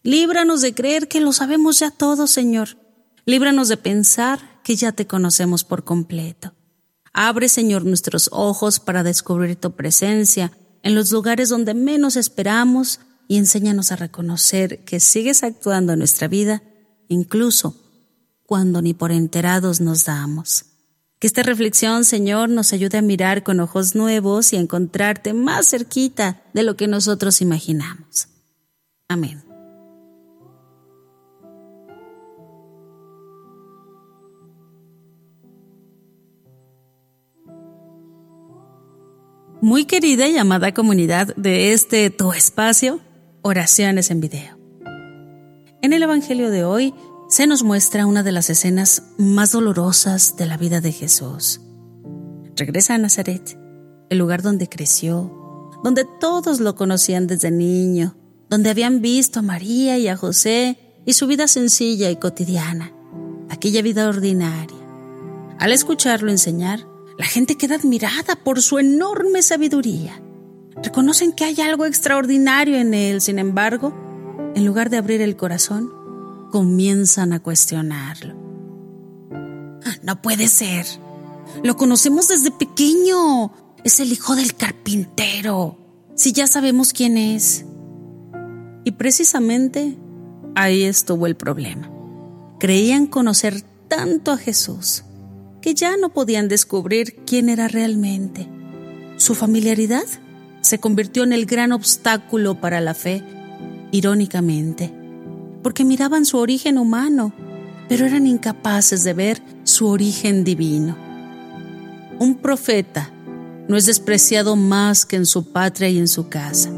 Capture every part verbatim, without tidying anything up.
Líbranos de creer que lo sabemos ya todo, Señor. Líbranos de pensar que ya te conocemos por completo. Abre, Señor, nuestros ojos para descubrir tu presencia en los lugares donde menos esperamos y enséñanos a reconocer que sigues actuando en nuestra vida, incluso cuando ni por enterados nos damos. Que esta reflexión, Señor, nos ayude a mirar con ojos nuevos y a encontrarte más cerquita de lo que nosotros imaginamos. Amén. Muy querida y amada comunidad de este tu espacio, Oraciones en Video. En el Evangelio de hoy se nos muestra una de las escenas más dolorosas de la vida de Jesús. Regresa a Nazaret, el lugar donde creció, donde todos lo conocían desde niño, donde habían visto a María y a José y su vida sencilla y cotidiana, aquella vida ordinaria. Al escucharlo enseñar, la gente queda admirada por su enorme sabiduría. Reconocen que hay algo extraordinario en él, sin embargo, en lugar de abrir el corazón, comienzan a cuestionarlo. No puede ser. Lo conocemos desde pequeño. Es el hijo del carpintero. Si ya sabemos quién es. Y precisamente ahí estuvo el problema. Creían conocer tanto a Jesús que ya no podían descubrir quién era realmente. Su familiaridad se convirtió en el gran obstáculo para la fe, irónicamente, porque miraban su origen humano, pero eran incapaces de ver su origen divino. Un profeta no es despreciado más que en su patria y en su casa.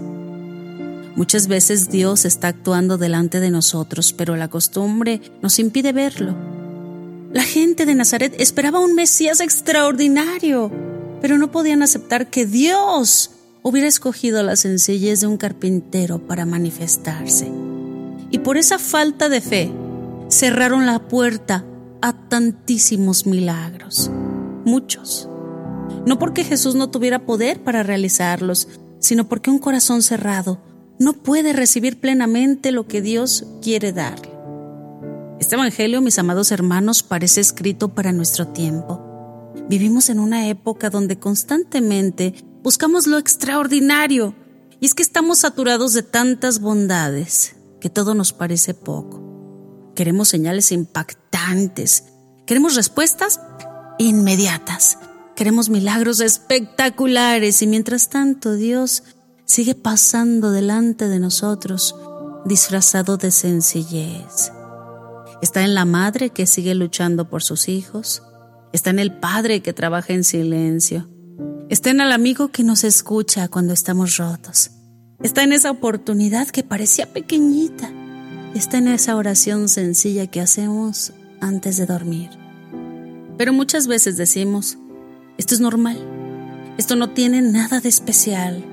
Muchas veces Dios está actuando delante de nosotros, pero la costumbre nos impide verlo. La gente de Nazaret esperaba un Mesías extraordinario, pero no podían aceptar que Dios hubiera escogido la sencillez de un carpintero para manifestarse. Y por esa falta de fe, cerraron la puerta a tantísimos milagros. Muchos. No porque Jesús no tuviera poder para realizarlos, sino porque un corazón cerrado no puede recibir plenamente lo que Dios quiere darle. Este evangelio, mis amados hermanos, parece escrito para nuestro tiempo. Vivimos en una época donde constantemente buscamos lo extraordinario, y es que estamos saturados de tantas bondades que todo nos parece poco. Queremos señales impactantes, queremos respuestas inmediatas, queremos milagros espectaculares, y mientras tanto Dios sigue pasando delante de nosotros disfrazado de sencillez. Está en la madre que sigue luchando por sus hijos, está en el padre que trabaja en silencio, está en el amigo que nos escucha cuando estamos rotos, está en esa oportunidad que parecía pequeñita, está en esa oración sencilla que hacemos antes de dormir. Pero muchas veces decimos, esto es normal, esto no tiene nada de especial,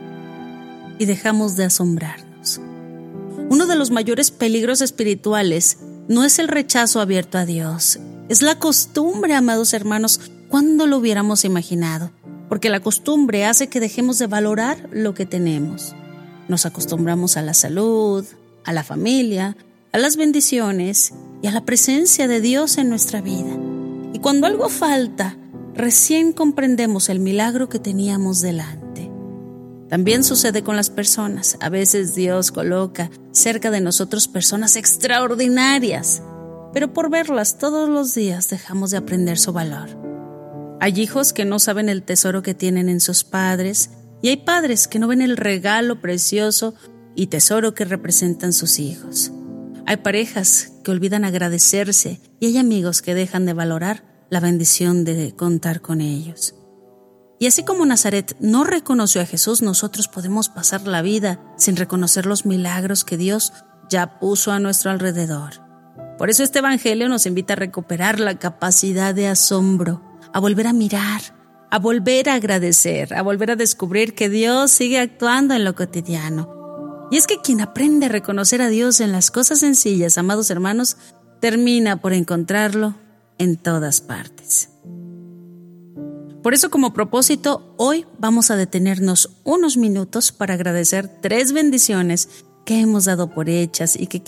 y dejamos de asombrarnos. Uno de los mayores peligros espirituales no es el rechazo abierto a Dios, es la costumbre, amados hermanos, ¿cuándo lo hubiéramos imaginado? Porque la costumbre hace que dejemos de valorar lo que tenemos. Nos acostumbramos a la salud, a la familia, a las bendiciones y a la presencia de Dios en nuestra vida. Y cuando algo falta, recién comprendemos el milagro que teníamos delante. También sucede con las personas. A veces Dios coloca cerca de nosotros personas extraordinarias, pero por verlas todos los días dejamos de aprender su valor. Hay hijos que no saben el tesoro que tienen en sus padres, y hay padres que no ven el regalo precioso y tesoro que representan sus hijos. Hay parejas que olvidan agradecerse, y hay amigos que dejan de valorar la bendición de contar con ellos. Y así como Nazaret no reconoció a Jesús, nosotros podemos pasar la vida sin reconocer los milagros que Dios ya puso a nuestro alrededor. Por eso este evangelio nos invita a recuperar la capacidad de asombro, a volver a mirar, a volver a agradecer, a volver a descubrir que Dios sigue actuando en lo cotidiano. Y es que quien aprende a reconocer a Dios en las cosas sencillas, amados hermanos, termina por encontrarlo en todas partes. Por eso, como propósito, hoy vamos a detenernos unos minutos para agradecer tres bendiciones que hemos dado por hechas y que